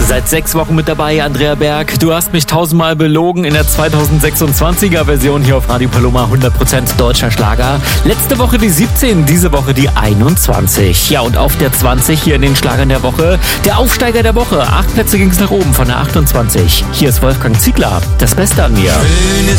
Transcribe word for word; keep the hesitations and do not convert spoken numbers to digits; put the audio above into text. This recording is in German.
Seit sechs Wochen mit dabei, Andrea Berg. Du hast mich tausendmal belogen in der zweitausendsechsundzwanziger Version hier auf Radio Paloma. hundert Prozent deutscher Schlager. Letzte Woche die siebzehn, diese Woche die einundzwanzig. Ja, und auf der zwanzig hier in den Schlagern der Woche, der Aufsteiger der Woche. Acht Plätze ging es nach oben von der achtundzwanzig. Hier ist Wolfgang Ziegler. Das Beste an mir.